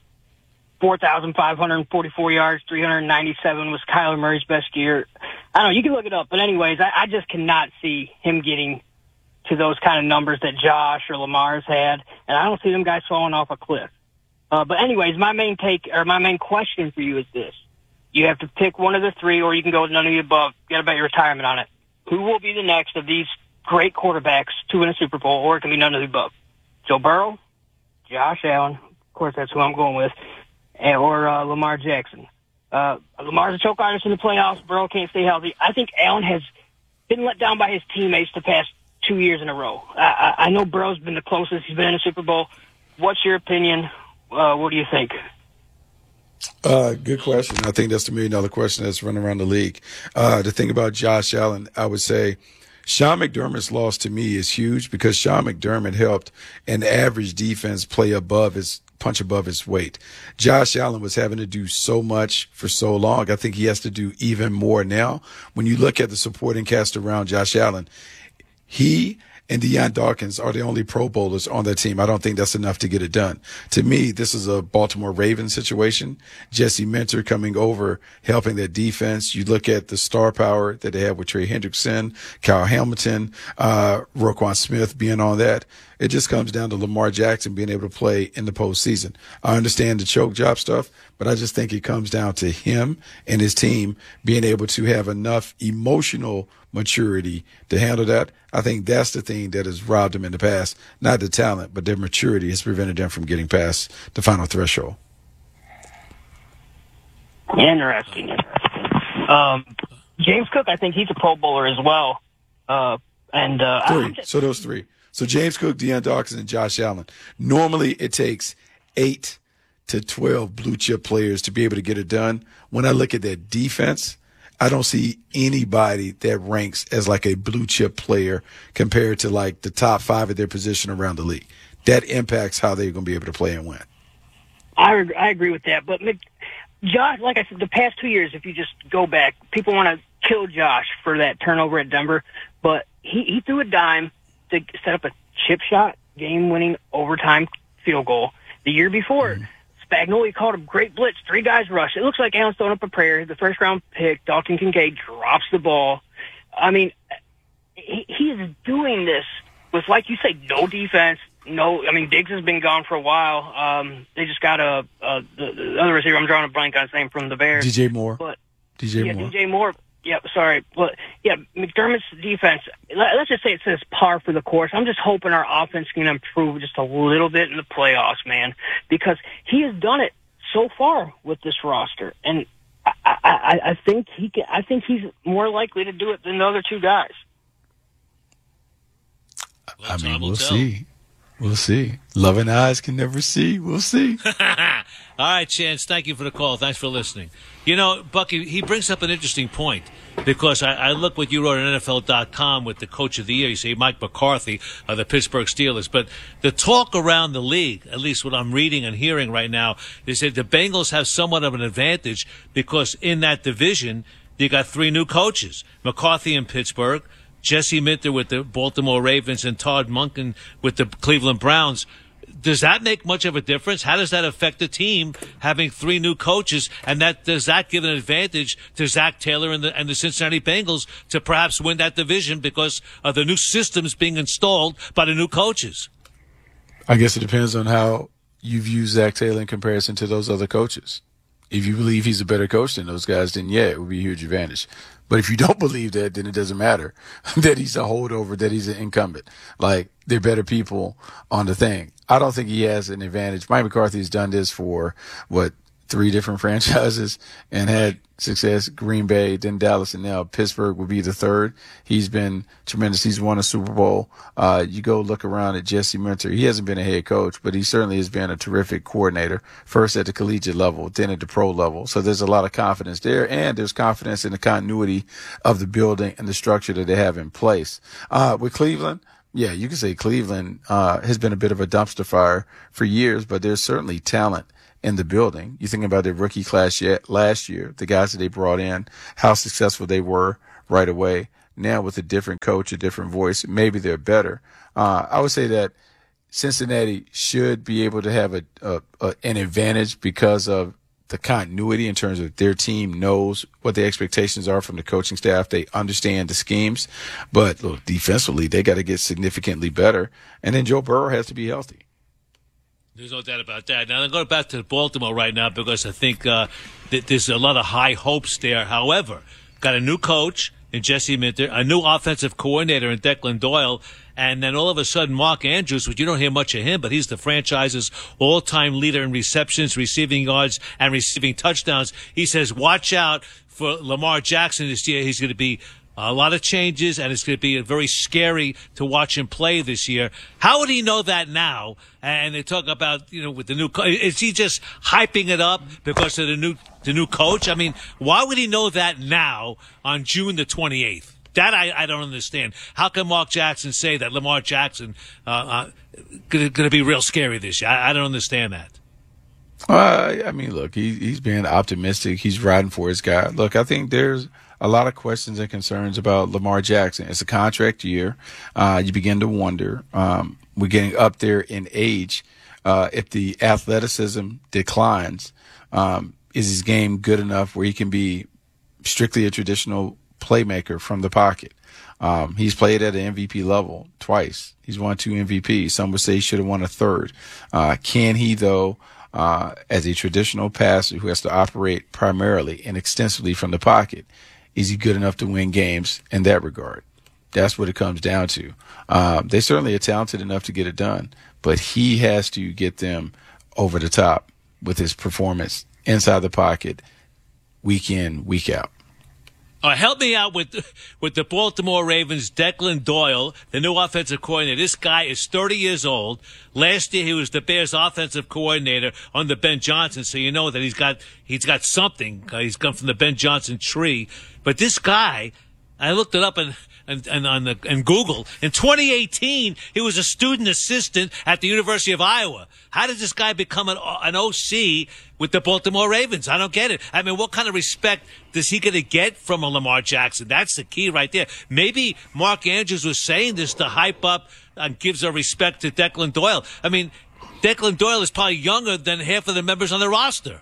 4,544 yards, 397 was Kyler Murray's best year. I don't know. You can look it up. But anyways, I just cannot see him getting to those kind of numbers that Josh or Lamar's had. And I don't see them guys falling off a cliff. But anyways, my main question for you is this. You have to pick one of the three, or you can go with none of the above. You got to bet your retirement on it. Who will be the next of these great quarterbacks to win a Super Bowl, or it can be none of the above? Joe Burrow, Josh Allen, of course that's who I'm going with, or Lamar Jackson. Lamar's a choke artist in the playoffs. Burrow can't stay healthy. I think Allen has been let down by his teammates the past 2 years in a row. I know Burrow's been the closest he's been in a Super Bowl. What's your opinion? What do you think? Good question. I think that's the $1 million question that's running around the league. The thing about Josh Allen, I would say Sean McDermott's loss to me is huge because Sean McDermott helped an average defense punch above his weight. Josh Allen was having to do so much for so long. I think he has to do even more now. When you look at the supporting cast around Josh Allen, he and Deion Dawkins are the only Pro Bowlers on that team. I don't think that's enough to get it done. To me, this is a Baltimore Ravens situation. Jesse Minter coming over, helping that defense. You look at the star power that they have with Trey Hendrickson, Kyle Hamilton, Roquan Smith being on that. It just comes down to Lamar Jackson being able to play in the postseason. I understand the choke job stuff, but I just think it comes down to him and his team being able to have enough emotional maturity to handle that. I think that's the thing that has robbed them in the past. Not the talent, but their maturity has prevented them from getting past the final threshold. Interesting. James Cook, I think he's a Pro Bowler as well. So those three. So James Cook, Deion Dawkins, and Josh Allen. Normally it takes 8 to 12 blue chip players to be able to get it done. When I look at that defense, I don't see anybody that ranks as like a blue chip player compared to like the top 5 of their position around the league. That impacts how they're going to be able to play and win. I agree with that. But Josh, like I said, the past 2 years, if you just go back, people want to kill Josh for that turnover at Denver. But he threw a dime to set up a chip shot, game-winning overtime field goal. The year before, Spagnuolo called a great blitz, 3 guys rush. It looks like Allen's throwing up a prayer. The first-round pick, Dalton Kincaid, drops the ball. I mean, he is doing this with, like you say, no defense. Diggs has been gone for a while. They just got the other receiver. I'm drawing a blank on his name from the Bears. DJ Moore. DJ Moore. Yeah, sorry. But, yeah, McDermott's defense, let's just say it says par for the course. I'm just hoping our offense can improve just a little bit in the playoffs, man, because he has done it so far with this roster. And I think he's more likely to do it than the other 2 guys. I mean, we'll see. We'll see. Loving eyes can never see. We'll see. All right, Chance, thank you for the call. Thanks for listening. You know, Bucky, he brings up an interesting point because I look what you wrote on NFL.com with the coach of the year. You say Mike McCarthy of the Pittsburgh Steelers. But the talk around the league, at least what I'm reading and hearing right now, is that the Bengals have somewhat of an advantage because in that division, you got 3 new coaches. McCarthy in Pittsburgh, Jesse Minter with the Baltimore Ravens, and Todd Monken with the Cleveland Browns. Does that make much of a difference? How does that affect the team having 3 new coaches? And does that give an advantage to Zach Taylor and the Cincinnati Bengals to perhaps win that division because of the new systems being installed by the new coaches? I guess it depends on how you view Zach Taylor in comparison to those other coaches. If you believe he's a better coach than those guys, then yeah, it would be a huge advantage. But if you don't believe that, then it doesn't matter that he's a holdover, that he's an incumbent. Like, they're better people on the thing. I don't think he has an advantage. Mike McCarthy's done this for, 3 different franchises and had success. Green Bay, then Dallas, and now Pittsburgh will be the 3rd. He's been tremendous. He's won a Super Bowl. You go look around at Jesse Minter. He hasn't been a head coach, but he certainly has been a terrific coordinator, first at the collegiate level, then at the pro level. So there's a lot of confidence there, and there's confidence in the continuity of the building and the structure that they have in place. With Cleveland, yeah, you can say Cleveland has been a bit of a dumpster fire for years, but there's certainly talent in the building. You think about their rookie class last year, the guys that they brought in, how successful they were right away. Now with a different coach, a different voice, maybe they're better. I would say that Cincinnati should be able to have an advantage because of the continuity in terms of their team knows what the expectations are from the coaching staff. They understand the schemes, but look, defensively, they got to get significantly better. And then Joe Burrow has to be healthy. There's no doubt about that. Now, I'm going back to Baltimore right now because I think that there's a lot of high hopes there. However, got a new coach in Jesse Minter, a new offensive coordinator in Declan Doyle, and then all of a sudden Mark Andrews, which you don't hear much of him, but he's the franchise's all-time leader in receptions, receiving yards, and receiving touchdowns. He says, watch out for Lamar Jackson this year. He's going to be a lot of changes, and it's going to be very scary to watch him play this year. How would he know that now? And they talk about, with the new coach. Is he just hyping it up because of the new coach? I mean, why would he know that now on June the 28th? That I don't understand. How can Mark Jackson say that Lamar Jackson going to be real scary this year? I don't understand that. I mean, look, he's being optimistic. He's riding for his guy. Look, I think there's a lot of questions and concerns about Lamar Jackson. It's a contract year. You begin to wonder. We're getting up there in age. If the athleticism declines, is his game good enough where he can be strictly a traditional playmaker from the pocket? He's played at an MVP level twice. He's won 2 MVPs. Some would say he should have won a 3rd. Can he, though, as a traditional passer who has to operate primarily and extensively from the pocket, is he good enough to win games in that regard? That's what it comes down to. They certainly are talented enough to get it done, but he has to get them over the top with his performance inside the pocket week in, week out. Help me out with the Baltimore Ravens, Declan Doyle, the new offensive coordinator. This guy is 30 years old. Last year he was the Bears offensive coordinator under Ben Johnson, so you know that he's got something. He's come from the Ben Johnson tree. But this guy, I looked it up and Google. In 2018, he was a student assistant at the University of Iowa. How did this guy become an OC with the Baltimore Ravens? I don't get it. I mean, what kind of respect is he going to get from a Lamar Jackson? That's the key right there. Maybe Mark Andrews was saying this to hype up and gives a respect to Declan Doyle. I mean, Declan Doyle is probably younger than half of the members on the roster.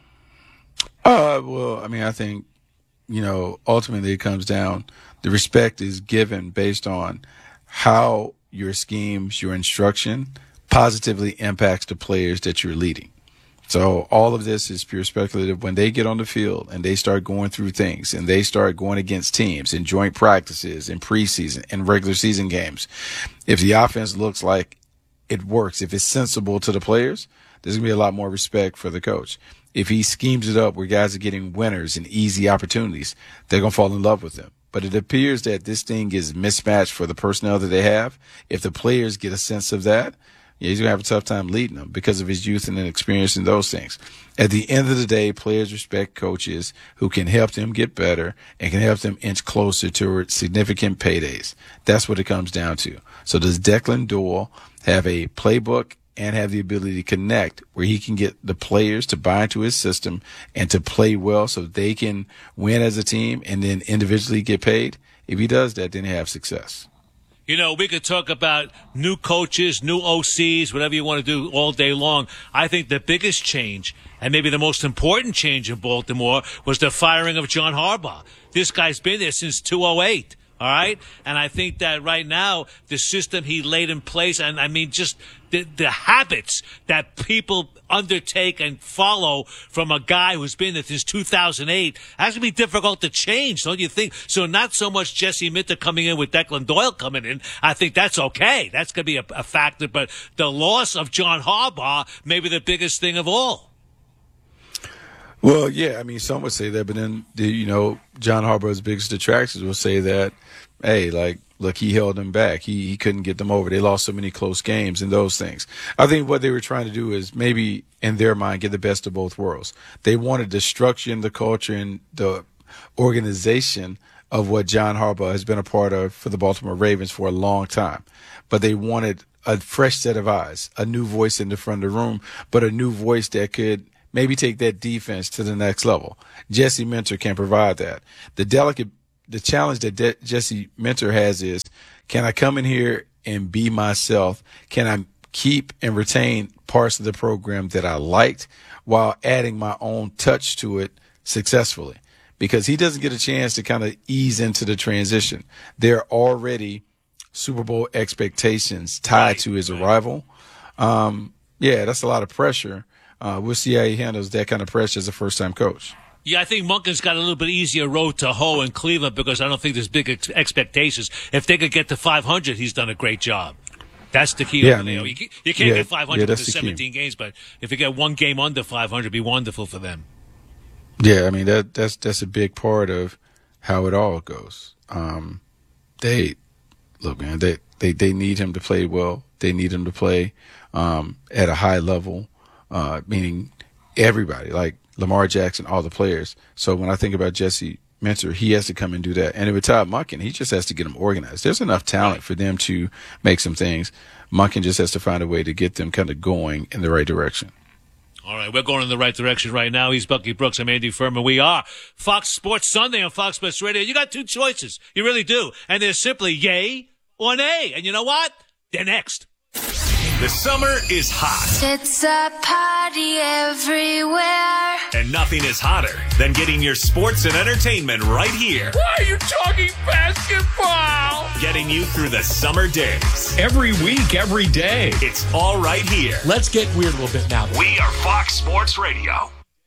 Well, I mean, I think, ultimately it comes down, the respect is given based on how your schemes, your instruction positively impacts the players that you're leading. So all of this is pure speculative. When they get on the field and they start going through things and they start going against teams in joint practices, in preseason, and regular season games, if the offense looks like it works, if it's sensible to the players, there's going to be a lot more respect for the coach. If he schemes it up where guys are getting winners and easy opportunities, they're going to fall in love with him. But it appears that this thing is mismatched for the personnel that they have. If the players get a sense of that, he's going to have a tough time leading them because of his youth and experience in those things. At the end of the day, players respect coaches who can help them get better and can help them inch closer towards significant paydays. That's what it comes down to. So does Declan Doyle have a playbook and have the ability to connect where he can get the players to buy into his system and to play well so they can win as a team and then individually get paid? If he does that, then he have success. We could talk about new coaches, new OCs, whatever you want to do all day long. I think the biggest change, and maybe the most important change in Baltimore, was the firing of John Harbaugh. This guy's been there since 2008. All right? And I think that right now, the system he laid in place, and I mean just the habits that people undertake and follow from a guy who's been there since 2008, has to be difficult to change, don't you think? So not so much Jesse Minter coming in with Declan Doyle coming in. I think that's okay. That's going to be a factor. But the loss of John Harbaugh may be the biggest thing of all. Well, yeah, I mean, some would say that, but then, John Harbaugh's biggest detractors will say that, hey, look, he held them back. He couldn't get them over. They lost so many close games and those things. I think what they were trying to do is maybe, in their mind, get the best of both worlds. They wanted the structure and the culture and the organization of what John Harbaugh has been a part of for the Baltimore Ravens for a long time. But they wanted a fresh set of eyes, a new voice in the front of the room, but a new voice that could maybe take that defense to the next level. Jesse Minter can provide that. The challenge that Jesse Minter has is, can I come in here and be myself? Can I keep and retain parts of the program that I liked while adding my own touch to it successfully? Because he doesn't get a chance to kind of ease into the transition. There are already Super Bowl expectations tied to his arrival. That's a lot of pressure. We'll see how he handles that kind of pressure as a first-time coach. Yeah, I think Monken's got a little bit easier road to hoe in Cleveland because I don't think there's big expectations. If they could get to 500, he's done a great job. That's the key. You can't get 500 with 17 games, but if you get one game under 500, it'd be wonderful for them. Yeah, I mean, that's a big part of how it all goes. They need him to play well. They need him to play at a high level, meaning everybody, like Lamar Jackson, all the players. So when I think about Jesse Minter, he has to come and do that. And with Todd Monken, he just has to get them organized. There's enough talent for them to make some things. Monken just has to find a way to get them kind of going in the right direction. All right, we're going in the right direction right now. He's Bucky Brooks. I'm Andy Furman. We are Fox Sports Sunday on Fox Sports Radio. You got two choices. You really do. And they're simply yay or nay. And you know what? They're next. The summer is hot. It's a party everywhere. And nothing is hotter than getting your sports and entertainment right here. Why are you talking basketball? Getting you through the summer days. Every week, every day. It's all right here. Let's get weird a little bit now. We are Fox Sports Radio.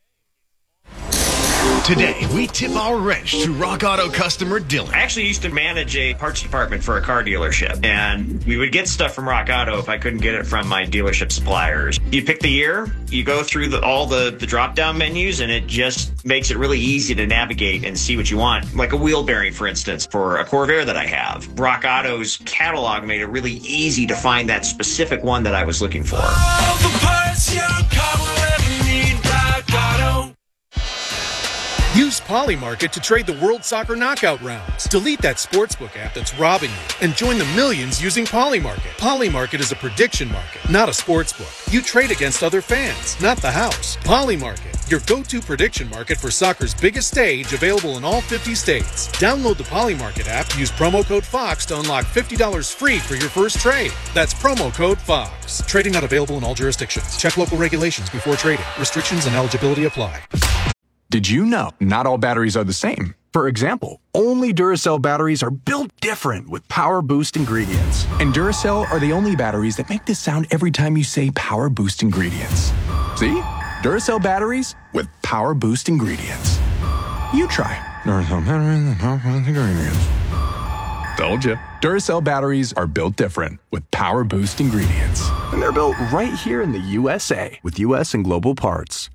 Today, we tip our wrench to Rock Auto customer Dylan. I actually used to manage a parts department for a car dealership, and we would get stuff from Rock Auto if I couldn't get it from my dealership suppliers. You pick the year, you go through all the drop-down menus, and it just makes it really easy to navigate and see what you want. Like a wheel bearing, for instance, for a Corvair that I have. Rock Auto's catalog made it really easy to find that specific one that I was looking for. All the parts your car will ever need, Rock Auto. Use Polymarket to trade the World Soccer Knockout rounds. Delete that sportsbook app that's robbing you and join the millions using Polymarket. Polymarket is a prediction market, not a sportsbook. You trade against other fans, not the house. Polymarket, your go-to prediction market for soccer's biggest stage, available in all 50 states. Download the Polymarket app, use promo code FOX to unlock $50 free for your first trade. That's promo code FOX. Trading not available in all jurisdictions. Check local regulations before trading. Restrictions and eligibility apply. Did you know not all batteries are the same? For example, only Duracell batteries are built different with Power Boost ingredients. And Duracell are the only batteries that make this sound every time you say Power Boost ingredients. See? Duracell batteries with Power Boost ingredients. You try. Duracell batteries with Power Boost ingredients. Told you. Duracell batteries are built different with Power Boost ingredients. And they're built right here in the USA with US and global parts.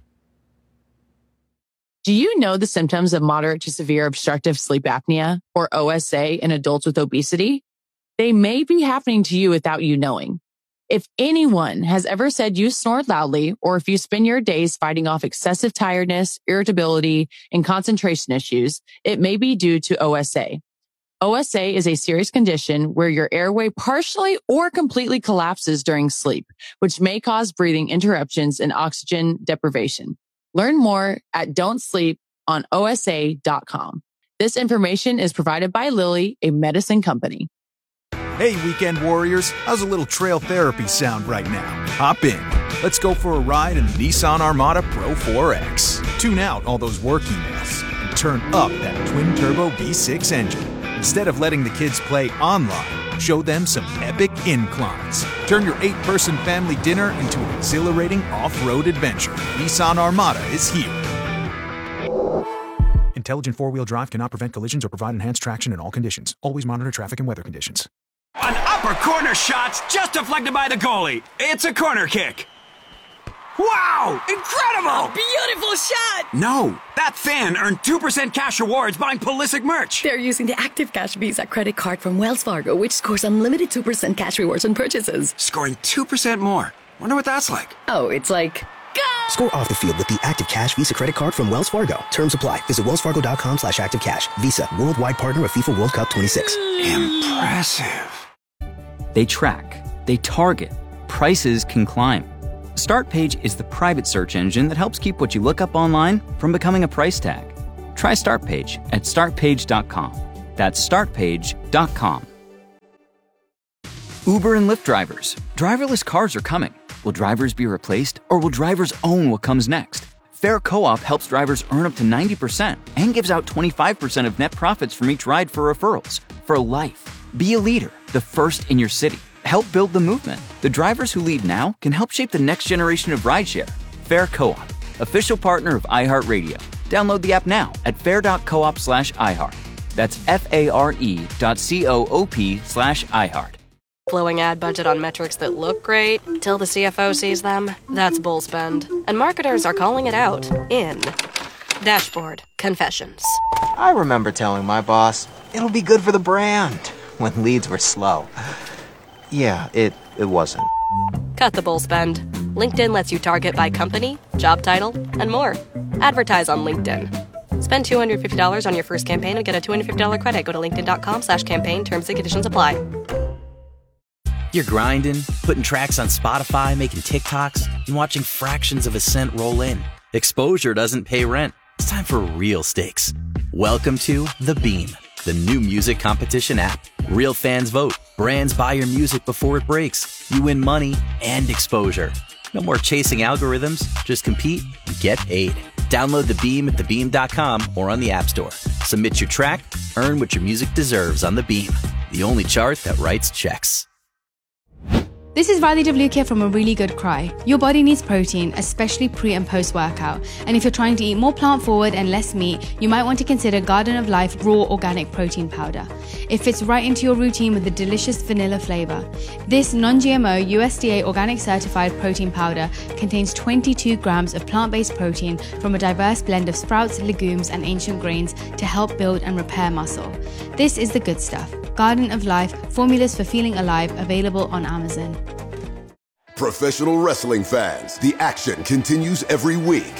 Do you know the symptoms of moderate to severe obstructive sleep apnea, or OSA, in adults with obesity? They may be happening to you without you knowing. If anyone has ever said you snore loudly, or if you spend your days fighting off excessive tiredness, irritability, and concentration issues, it may be due to OSA. OSA is a serious condition where your airway partially or completely collapses during sleep, which may cause breathing interruptions and oxygen deprivation. Learn more at don'tsleeponosa.com. This information is provided by Lilly, a medicine company. Hey, weekend warriors, how's a little trail therapy sound right now? Hop in. Let's go for a ride in the Nissan Armada Pro 4X. Tune out all those work emails and turn up that twin-turbo V6 engine. Instead of letting the kids play online, show them some epic inclines. Turn your 8-person family dinner into an exhilarating off-road adventure. Nissan Armada is here. Intelligent four-wheel drive cannot prevent collisions or provide enhanced traction in all conditions. Always monitor traffic and weather conditions. An upper corner shot's just deflected by the goalie. It's a corner kick. Wow! Incredible! Beautiful shot! No, that fan earned 2% cash rewards buying Pulisic merch. They're using the Active Cash Visa credit card from Wells Fargo, which scores unlimited 2% cash rewards on purchases. Scoring 2% more. Wonder what that's like. Oh, it's like... Score off the field with the Active Cash Visa credit card from Wells Fargo. Terms apply. Visit wellsfargo.com/activecash. Visa, worldwide partner of FIFA World Cup 26. Impressive. They track. They target. Prices can climb. StartPage is the private search engine that helps keep what you look up online from becoming a price tag. Try StartPage at startpage.com. That's startpage.com. Uber and Lyft drivers. Driverless cars are coming. Will drivers be replaced, or will drivers own what comes next? Fair Co-op helps drivers earn up to 90% and gives out 25% of net profits from each ride for referrals. For life. Be a leader, the first in your city. Help build the movement. The drivers who lead now can help shape the next generation of rideshare. Fair Co-op, official partner of iHeartRadio. Download the app now at fair.coop/iHeart. That's FARE.coop/iHeart. Blowing ad budget on metrics that look great till the CFO sees them. That's bull spend. And marketers are calling it out in Dashboard Confessions. I remember telling my boss, it'll be good for the brand, when leads were slow. Yeah, it wasn't. Cut the bull spend. LinkedIn lets you target by company, job title, and more. Advertise on LinkedIn. Spend $250 on your first campaign and get a $250 credit. Go to linkedin.com/campaign. Terms and conditions apply. You're grinding, putting tracks on Spotify, making TikToks, and watching fractions of a cent roll in. Exposure doesn't pay rent. It's time for real stakes. Welcome to The Beam, the new music competition app. Real fans vote. Brands buy your music before it breaks. You win money and exposure. No more chasing algorithms. Just compete and get paid. Download The Beam at thebeam.com or on the App Store. Submit your track, earn what your music deserves on The Beam, the only chart that writes checks. This is Riley WK from A Really Good Cry. Your body needs protein, especially pre and post workout. And if you're trying to eat more plant forward and less meat, you might want to consider Garden of Life Raw Organic Protein Powder. It fits right into your routine with a delicious vanilla flavor. This non-GMO USDA organic certified protein powder contains 22 grams of plant-based protein from a diverse blend of sprouts, legumes, and ancient grains to help build and repair muscle. This is the good stuff. Garden of Life, formulas for feeling alive, available on Amazon. Professional wrestling fans, the action continues every week.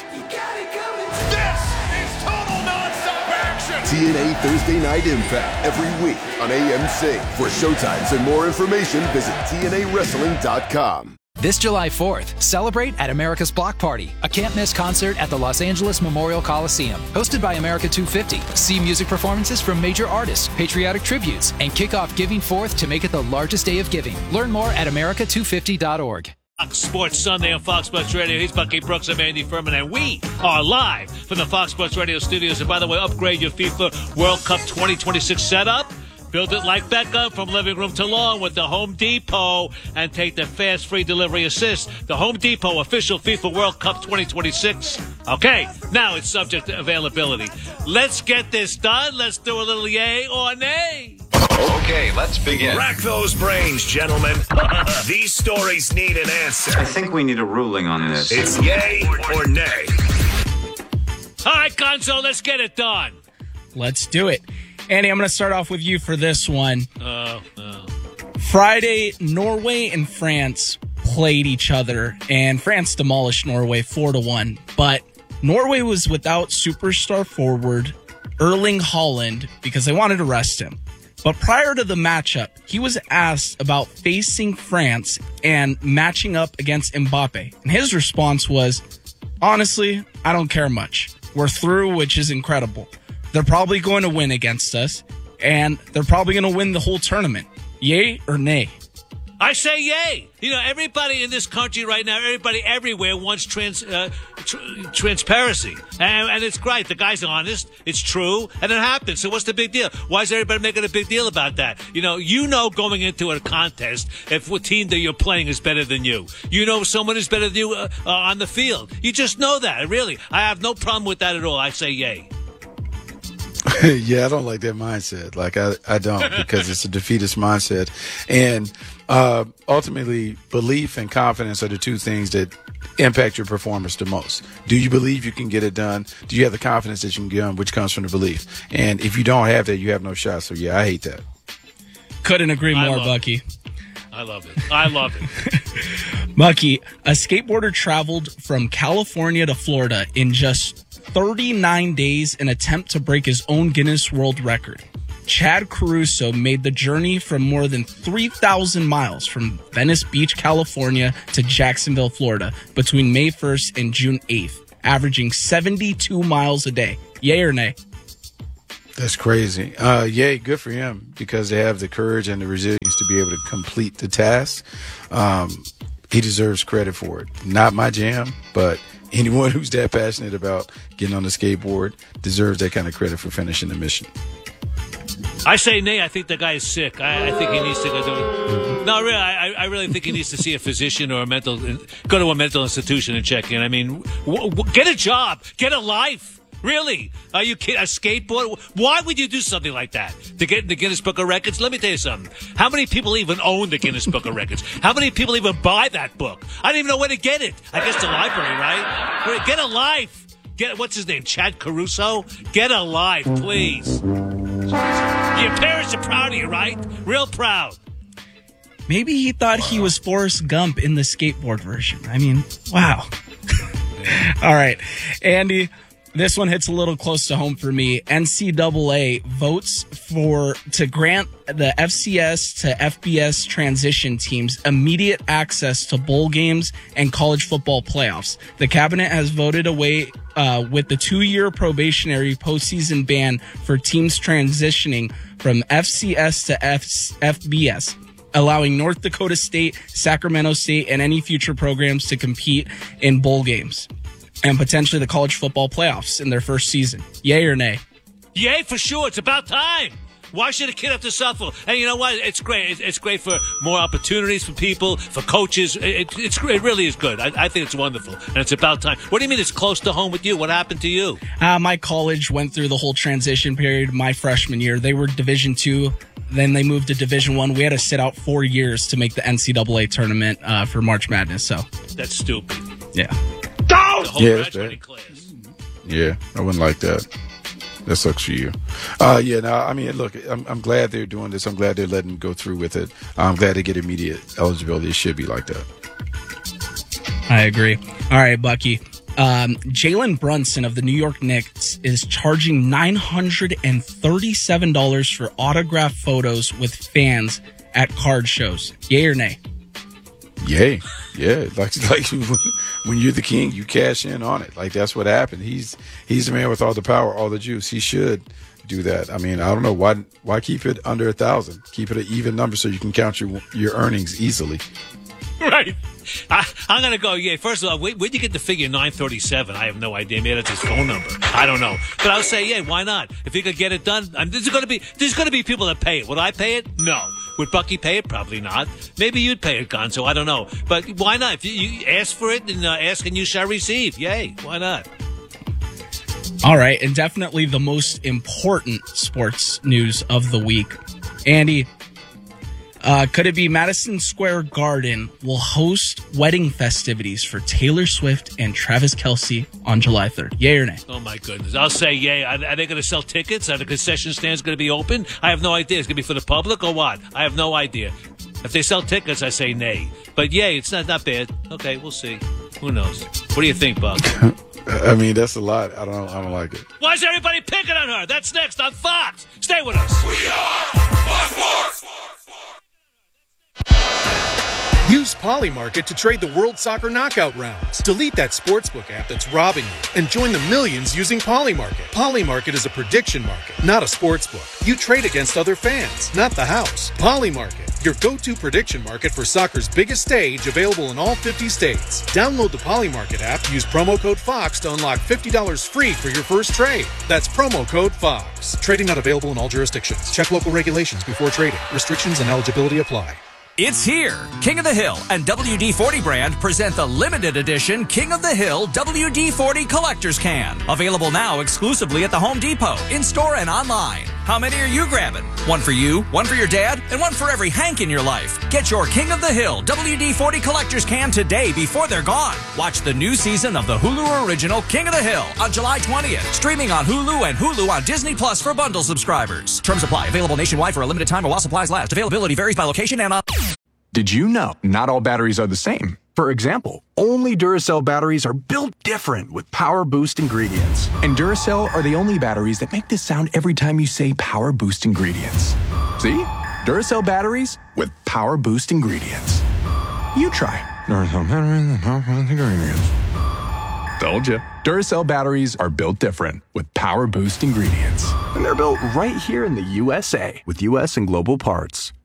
This is total nonstop action! TNA Thursday Night Impact every week on AMC. For showtimes and more information, visit TNAWrestling.com. This July 4th, celebrate at America's Block Party, a can't-miss concert at the Los Angeles Memorial Coliseum. Hosted by America 250. See music performances from major artists, patriotic tributes, and kick off Giving Forth to make it the largest day of giving. Learn more at America250.org. Fox Sports Sunday on Fox Sports Radio. He's Bucky Brooks. I'm Andy Furman, and we are live from the Fox Sports Radio studios. And by the way, upgrade your FIFA World Cup 2026 setup. Build it like Beckham from living room to lawn with the Home Depot and take the fast free delivery assist. The Home Depot official FIFA World Cup 2026. Okay, now it's subject to availability. Let's get this done. Let's do a little yay or nay. Okay, let's begin. Rack those brains, gentlemen. These stories need an answer. I think we need a ruling on this. It's yay or nay. All right, Gonzo, let's get it done. Let's do it. Andy, I'm going to start off with you for this one. Friday, Norway and France played each other, and France demolished Norway 4-1. But Norway was without superstar forward Erling Haaland because they wanted to rest him. But prior to the matchup, he was asked about facing France and matching up against Mbappe. And his response was, honestly, I don't care much. We're through, which is incredible. They're probably going to win against us, and they're probably going to win the whole tournament. Yay or nay? I say yay. You know, everybody in this country right now, everybody everywhere wants transparency. And it's great. The guy's honest. It's true. And it happens. So what's the big deal? Why is everybody making a big deal about that? You know going into a contest if what team that you're playing is better than you. You know someone is better than you on the field. You just know that, really. I have no problem with that at all. I say yay. Yeah, I don't like that mindset. Like, I don't, because it's a defeatist mindset. And ultimately, belief and confidence are the two things that impact your performance the most. Do you believe you can get it done? Do you have the confidence that you can get done, which comes from the belief? And if you don't have that, you have no shot. So, yeah, I hate that. Couldn't agree more, Bucky. I love it. I love it. Bucky, a skateboarder traveled from California to Florida in just 39 days in an attempt to break his own Guinness World Record. Chad Caruso made the journey from more than 3,000 miles from Venice Beach, California to Jacksonville, Florida between May 1st and June 8th, averaging 72 miles a day. Yay or nay? That's crazy. Yay, good for him, because they have the courage and the resilience to be able to complete the task. He deserves credit for it. Not my jam, but anyone who's that passionate about getting on the skateboard deserves that kind of credit for finishing the mission. I say nay. I think the guy is sick. I think he needs to go do it. No, really, I really think he needs to see a physician or go to a mental institution and check in. I mean, get a job, get a life. Really? Are you kidding? A skateboard? Why would you do something like that? To get in the Guinness Book of Records? Let me tell you something. How many people even own the Guinness Book of Records? How many people even buy that book? I don't even know where to get it. I guess the library, right? Get a life. What's his name? Chad Caruso? Get a life, please. Your parents are proud of you, right? Real proud. Maybe he thought he was Forrest Gump in the skateboard version. I mean, wow. All right, Andy. This one hits a little close to home for me. NCAA votes to grant the FCS to FBS transition teams immediate access to bowl games and college football playoffs. The cabinet has voted away with the 2-year probationary postseason ban for teams transitioning from FCS to FBS, allowing North Dakota State, Sacramento State, and any future programs to compete in bowl games and potentially the college football playoffs in their first season. Yay or nay? Yay, for sure. It's about time. Why should a kid have to suffer? And you know what? It's great. It's great for more opportunities for people, for coaches. It really is good. I think it's wonderful. And it's about time. What do you mean it's close to home with you? What happened to you? My college went through the whole transition period my freshman year. They were Division II. Then they moved to Division I. We had to sit out 4 years to make the NCAA tournament for March Madness. So that's stupid. Yeah. Yeah, that's bad. Yeah, I wouldn't like that. That sucks for you. Yeah, no, I mean, look, I'm glad they're doing this. I'm glad they're letting them go through with it. I'm glad they get immediate eligibility. It should be like that. I agree. All right, Bucky. Jalen Brunson of the New York Knicks is charging $937 for autograph photos with fans at card shows. Yay or nay? Yay. Yeah, like when you're the king, you cash in on it. Like, that's what happened. He's the man with all the power, all the juice. He should do that. I mean, I don't know why keep it under 1,000. Keep it an even number so you can count your earnings easily. Right. I'm going to go, yeah. First of all, where'd you get the figure 937? I have no idea. Maybe that's his phone number. I don't know. But I'll say, yeah, why not? If he could get it done, there's going to be people that pay it. Would I pay it? No. Would Bucky pay it? Probably not. Maybe you'd pay it, Gonzo. I don't know. But why not? If you ask for it, and ask and you shall receive. Yay. Why not? All right. And definitely the most important sports news of the week. Andy, could it be Madison Square Garden will host wedding festivities for Taylor Swift and Travis Kelce on July 3rd? Yay or nay? Oh, my goodness. I'll say yay. Are they going to sell tickets? Are the concession stands going to be open? I have no idea. It's going to be for the public or what? I have no idea. If they sell tickets, I say nay. But yay, it's not bad. Okay, we'll see. Who knows? What do you think, Buck? I mean, that's a lot. I don't like it. Why is everybody picking on her? That's next on Fox. Stay with us. We are Fox Sports. Use Polymarket to trade the World Soccer Knockout rounds. Delete that sportsbook app that's robbing you and join the millions using Polymarket. Polymarket is a prediction market, not a sportsbook. You trade against other fans, not the house. Polymarket, your go-to prediction market for soccer's biggest stage, available in all 50 states. Download the Polymarket app, use promo code FOX to unlock $50 free for your first trade. That's promo code FOX. Trading not available in all jurisdictions. Check local regulations before trading. Restrictions and eligibility apply. It's here. King of the Hill and WD-40 brand present the limited edition King of the Hill WD-40 Collector's Can. Available now exclusively at the Home Depot, in-store and online. How many are you grabbing? One for you, one for your dad, and one for every Hank in your life. Get your King of the Hill WD-40 Collector's Can today before they're gone. Watch the new season of the Hulu original King of the Hill on July 20th. Streaming on Hulu and Hulu on Disney Plus for bundle subscribers. Terms apply. Available nationwide for a limited time or while supplies last. Availability varies by location and on... Did you know not all batteries are the same? For example, only Duracell batteries are built different with Power Boost ingredients. And Duracell are the only batteries that make this sound every time you say Power Boost ingredients. See? Duracell batteries with Power Boost ingredients. You try. Duracell batteries with Power Boost ingredients. Told you. Duracell batteries are built different with Power Boost ingredients. And they're built right here in the USA with US and global parts.